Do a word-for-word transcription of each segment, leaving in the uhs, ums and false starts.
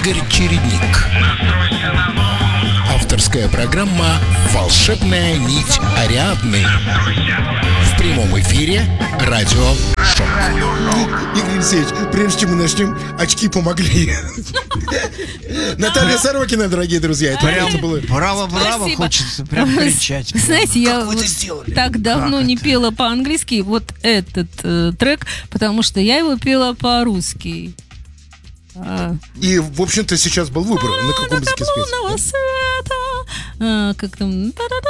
Игорь Чередник. Авторская программа «Волшебная нить Ариадны». В прямом эфире радио ШОК. Игорь Алексеевич, прежде чем мы начнем, очки помогли. Наталья Сорокина, дорогие друзья. Прям браво-браво, хочется прям кричать. Знаете, я так давно не пела по-английски вот этот трек, потому что я его пела по-русски. И, в общем-то, сейчас был выбор, на каком языке спеть. Как там?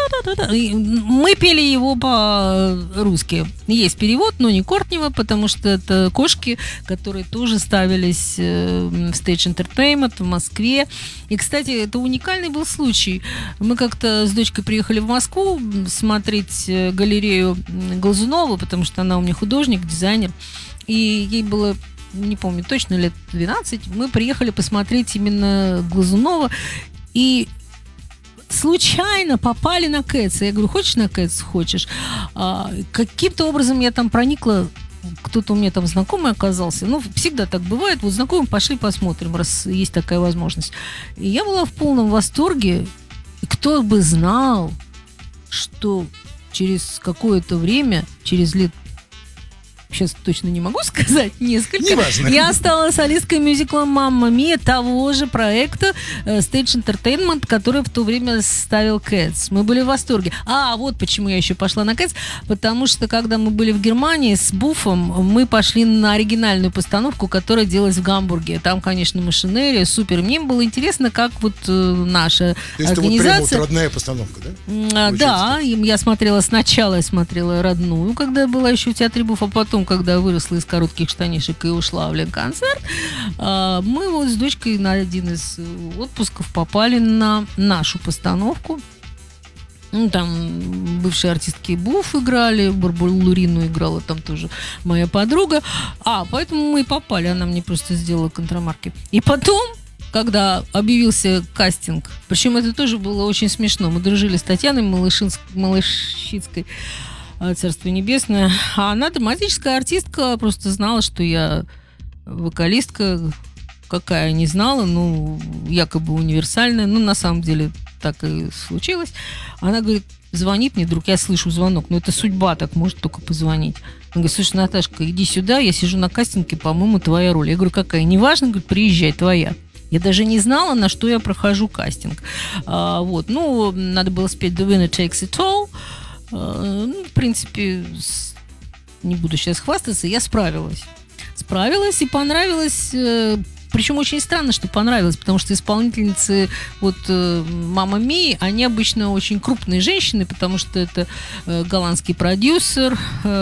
Мы пели его по-русски. Есть перевод, но не Кортнева, потому что это кошки, которые тоже ставились в Stage Entertainment в Москве. И, кстати, это уникальный был случай. Мы как-то с дочкой приехали в Москву смотреть галерею Глазунова, потому что она у меня художник, дизайнер. И ей было, не помню точно, лет двенадцать. Мы приехали посмотреть именно Глазунова. И случайно попали на Кэтс. Я говорю, хочешь на Кэтс? Хочешь. А, каким-то образом я там проникла, кто-то у меня там знакомый оказался. Ну, всегда так бывает. Вот знакомые, пошли посмотрим, раз есть такая возможность. И я была в полном восторге. И кто бы знал, что через какое-то время, через лет, сейчас точно не могу сказать, несколько. Неважно. Я стала солисткой мюзикла «Мамма Мия» того же проекта Stage Entertainment, который в то время ставил Кэтс. Мы были в восторге. А, вот почему я еще пошла на Кэтс. Потому что, когда мы были в Германии с Буфом, мы пошли на оригинальную постановку, которая делалась в Гамбурге. Там, конечно, машинерия, супер. Мне было интересно, как вот э, наша То есть организация... это вот прямо вот родная постановка, да? А, да, я смотрела сначала, я смотрела родную, когда я была еще в театре Буф, а потом, когда выросла из коротких штанишек и ушла в Ленконцерт, мы вот с дочкой на один из отпусков попали на нашу постановку. Ну, там бывшие артистки Буф играли, Барбару играла там тоже моя подруга. А, поэтому мы и попали, она мне просто сделала контрамарки. И потом, когда объявился кастинг, причем это тоже было очень смешно, мы дружили с Татьяной Малышицкой, Царство небесное. А она драматическая артистка, просто знала, что я вокалистка, какая не знала, ну, якобы универсальная, ну, на самом деле так и случилось. Она говорит, звонит мне вдруг, я слышу звонок, но это судьба, так может только позвонить. Она говорит, слушай, Наташка, иди сюда, я сижу на кастинге, по-моему, твоя роль. Я говорю, какая? Неважно, говорит, приезжай, твоя. Я даже не знала, на что я прохожу кастинг. А, вот, ну, надо было спеть The Winner Takes It All. Ну, в принципе, не буду сейчас хвастаться, я справилась. Справилась и понравилось. Причем очень странно, что понравилось, потому что исполнительницы вот «Мамма Мии», они обычно очень крупные женщины, потому что это голландский продюсер,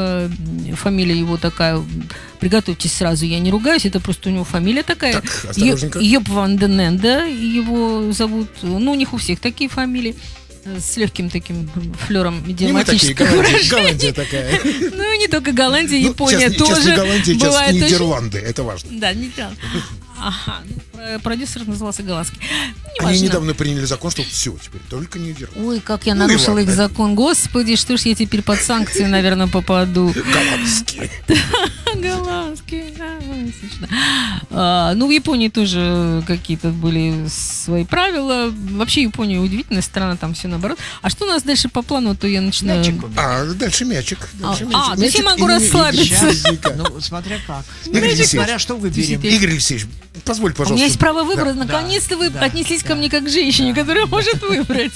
фамилия его такая, приготовьтесь сразу, я не ругаюсь, это просто у него фамилия такая. Так, осторожненько. Йоп ван ден Энде его зовут. Ну, у них у всех такие фамилии. С легким таким флером идиоматического выражения. Голландия такая. Ну, не только Голландия, Ну, Япония сейчас, тоже. Сейчас не Голландия, сейчас бывает Нидерланды, очень... это важно. Да, Нидерланды. Ага, ну, продюсер назывался голландский. Не Они важно. недавно приняли закон, что все, теперь только Нидерланды. Ой, как я Ну, нарушила их ладно. закон. Господи, что ж я теперь под санкции, наверное, попаду. Голландские. Голландские, да, смешно. А, ну, в Японии тоже какие-то были свои правила. Вообще Япония удивительная страна, там все наоборот. А что у нас дальше по плану, то я начинаю... Мячик убил. А, дальше мячик. Дальше А, мячик. а, то есть я Мячик могу и- и- расслабиться. и- и- и- Ну, смотря как. Игорь Алексеевич, Смотря что выберем. Игорь Алексеевич, позволь, У пожалуйста. меня есть право выбора. Да. Наконец-то вы да, отнеслись да. ко мне как к женщине, которая может выбрать.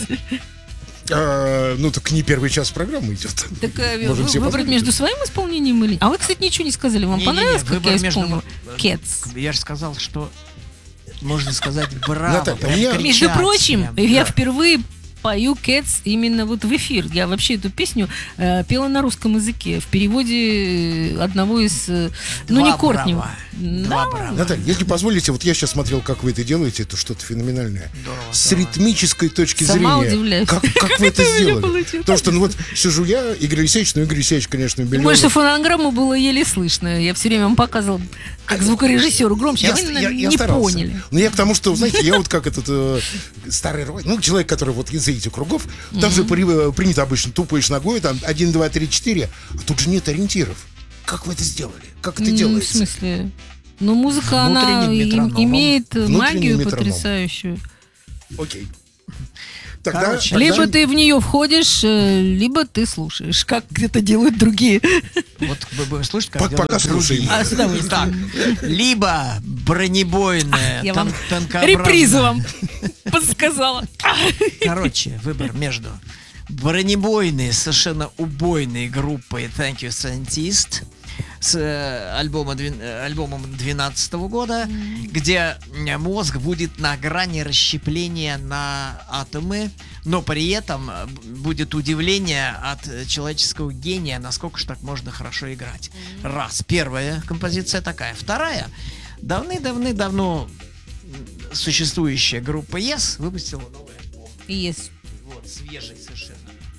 А, ну, так не первый час программы идет. Так э, Можем вы- себе выбрать позволить. между своим исполнением или... А вы, кстати, ничего не сказали. Вам Не-не-не, понравилось, как выбор я между- исполнила? Кетс. Я же сказал, что можно сказать браво. Наталья, прям у меня- кричать Между прочим, прям. я Да. впервые пою Cats именно вот в эфир. Я вообще эту песню э, пела на русском языке в переводе одного из... э, ну, Два не Кортнева. браво. Да. Два браво. Наталья, если позволите, вот я сейчас смотрел, как вы это делаете, это что-то феноменальное. Здорово, С здорово. ритмической точки Сама зрения. удивляюсь. Как, как вы это это у меня сделали? получилось. Потому что, ну вот, сижу я, Игорь Алексеевич, ну, Игорь Алексеевич, конечно, Тем более, что Белёв. фонограмму было еле слышно. Я все время вам показывал, как звукорежиссеру громче, а вы, наверное, не старался. поняли. Ну, я к тому, что, знаете, я вот как этот э, старый рой, ну, человек, который вот из этих кругов, там же при- принято обычно тупаешь ногой, там один, два, три, четыре, а тут же нет ориентиров. Как вы это сделали? Как это М, В делается? смысле? Но музыка, она Внутренним им- метрономом. имеет Внутренний магию метроном. потрясающую. Окей. Тогда, Короче, тогда- Либо ты в нее входишь, э, либо ты слушаешь, как это делают другие. Вот вы будем слушать, как Пок- делают пока слушаем. другие. А, с удовольствием. Итак, либо бронебойная, Я вам тон- тонкообразная- репризу вам подсказала. Короче, выбор между бронебойной, совершенно убойной группой Thank You Scientist с э, альбома, двен- э, альбомом двенадцатого года, где э, мозг будет на грани расщепления на атомы, но при этом э, будет удивление от э, человеческого гения, насколько же так можно хорошо играть. Раз. Первая композиция такая. Вторая. Давны-давны-давно м, существующая группа Yes выпустила новый альбом. Yes. Вот, свежий совершенно.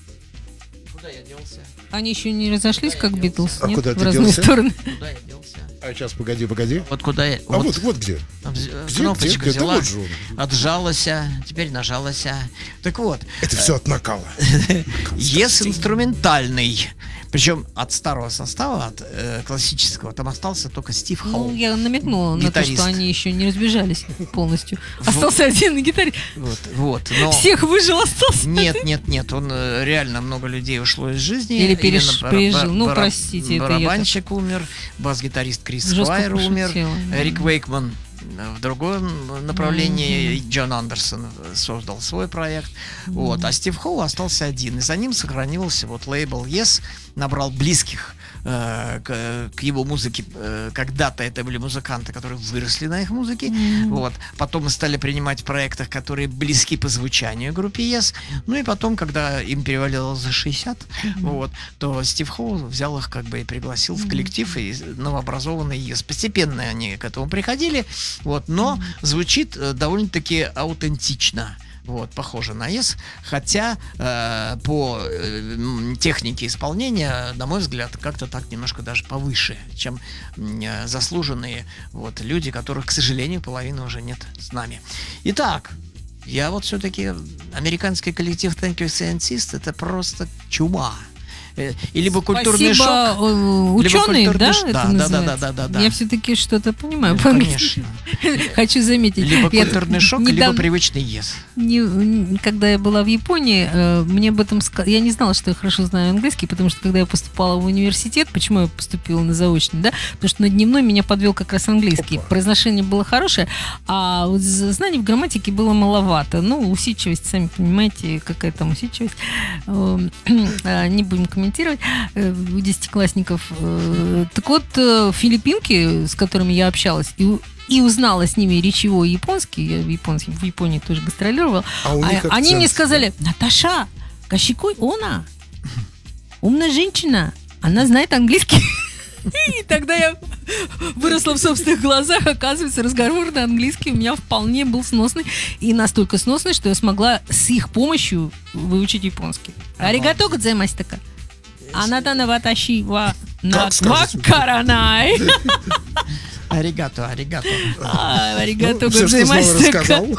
Куда я делся? Они еще не разошлись, Куда как я Битлз, А нет? куда В ты разные делся? стороны. Куда я делся? А сейчас, погоди, погоди. Вот куда я... А вот, вот где. там вз- Где, кнопочка где? Да взяла, вот же он. отжалась, теперь нажалась. Так вот, Это все от накала. Yes инструментальный. Причем от старого состава, от э, классического, там остался только Стив Холл. Ну, я намекнула на то, Гитарист. что они еще не разбежались полностью. Остался один на гитаре. Вот, вот, но... Всех выжил, остался. Нет, нет, нет, он э, реально много людей ушло из жизни. Или переш- Именно пережил. Ну, бара- простите, это я так- барабанщик умер, бас-гитарист Крис Жестко Сквайр умер, пошутила. Эрик Вейкман э, в другом направлении, Джон Андерсон э, создал свой проект, вот, а Стив Холл остался один, и за ним сохранился вот лейбл Yes, набрал близких э, к, к его музыке. Э, когда-то это были музыканты, которые выросли на их музыке, вот, потом мы стали принимать в проектах, которые близки по звучанию группе Yes, ну и потом, когда им перевалило за шестьдесят, вот, то Стив Холл взял их как бы и пригласил в коллектив, и новообразованный Yes. Постепенно они к этому приходили, вот, но звучит э, довольно-таки аутентично. Вот, похоже на Yes, хотя э, по э, м, технике исполнения, на мой взгляд, как-то так немножко даже повыше, чем м, э, заслуженные вот, люди, которых, к сожалению, половины уже нет с нами. Итак, я вот все-таки американский коллектив Thank You Scientist — это просто чума. Э, И либо культурный Спасибо, шок. э, ученые, культурный да, ш- это да, да, да, называется? да, да, да. Я все-таки что-то понимаю Ну, по-английски. конечно. Хочу заметить. Либо Я культурный шок, либо недавно- привычный Yes. не- н- когда я была в Японии, э, мне об этом ска- я не знала, что я хорошо знаю английский, потому что когда я поступала в университет, почему я поступила на заочный, да, потому что на дневной меня подвел как раз английский. Произношение было хорошее, а вот з- знаний в грамматике было маловато. Ну, усидчивость, сами понимаете, какая там усидчивость. Э, э, Не будем комментировать э, у десятиклассников. Э, Так вот, э, филиппинки, с которыми я общалась, и у- и узнала с ними речевой японский, я в Японии, в Японии тоже гастролировала, А у них а- они акцент, мне сказали: Наташа, Кашикой она, умная женщина, она знает английский. И тогда я выросла в собственных глазах. Оказывается, разговор на английский у меня вполне был сносный. И настолько сносный, что я смогла с их помощью выучить японский. Аригато годзаймаситака. Анатана ваташи ва Как скажете? вакаранай. Аригато, аригато. А, Аригато Все, что знал, годзаймаситака. рассказал.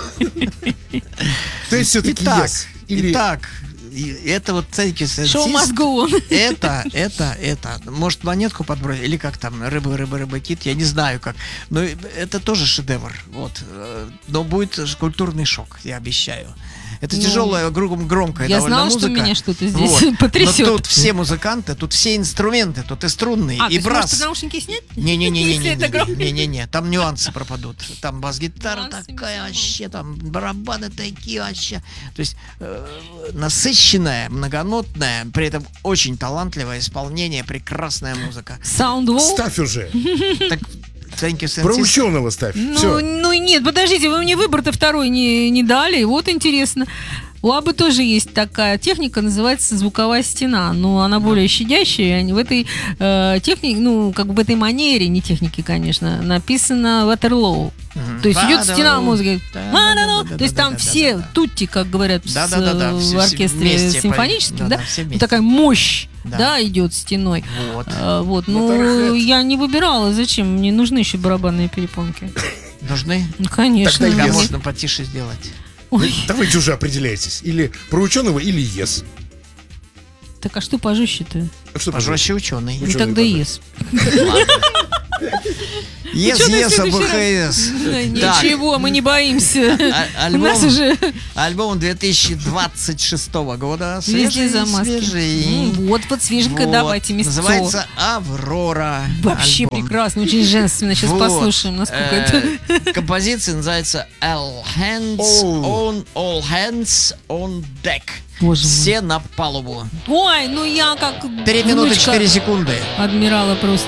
То есть все-таки Итак, Yes. Или итак, и это вот Thank You Scientist. Show must go on. Это, это, это. Может, монетку подбросить? Или как там, рыба, рыба, рыба, кит? Я не знаю как. Но это тоже шедевр. Вот. Э, Но будет ж культурный шок, я обещаю. Это Ну, тяжелая, гром- громкая Я довольно знала, что музыка. меня что-то здесь Вот. потрясет. Но тут все музыканты, тут все инструменты, тут и струнные, А, то и есть, может, брас. наушники снять? Не-не-не-не-не, Если это громко. не-не-не, там нюансы пропадут. Там бас-гитара Нюансы такая безумно. вообще, там барабаны такие вообще. То есть э, насыщенная, многонотная, при этом очень талантливое исполнение, прекрасная музыка. Soundwall? ставь уже. Так, thank you, Про Scientist. ученого ставь. Ну, Все. ну и нет, подождите, вы мне выбор-то второй не, не дали. Вот интересно. У Абы тоже есть такая техника, называется звуковая стена. Но она более щадящая. В этой э, технике, ну, как бы в этой манере, не технике, конечно, написано Waterloo. Мгм. То есть идет Waterloo. стена музыки. Да, А, да, да, да, да. да, То есть да, там да, все да, да. тутти, как говорят Да, с, да, да, да, э, все- в все оркестре вместе симфоническом, поют. да, Да, да, все вот вместе. такая мощь, Да. да, идет стеной. Вот. А, вот, ну, Motorhead. я не выбирала, зачем? Мне нужны еще барабанные перепонки. Нужны? Ну, конечно. Тогда А Yes. можно потише сделать. Ой, Давайте уже определяйтесь. Или про ученого, или Yes. так а что пожестче-то? Что Пожестче ученый. И Ученый тогда пожестче. ес. Ладно. Ес, Чё на ес, следующий АБХС. Так, Ничего, мы не боимся. а- У нас альбом, уже альбом две тысячи двадцать шестого года. везде Свежий, замазки. свежий. М, Вот, вот свеженькое, Вот. давайте месяцо. Называется «Аврора». Вообще альбом. прекрасно, очень женственно. Сейчас Вот. послушаем, насколько это... Э, Композиция называется «All Hands Оу. on All Hands on Deck». Боже мой. Все на палубу. Ой, ну я как Три минуты внучка четыре секунды. адмирала просто.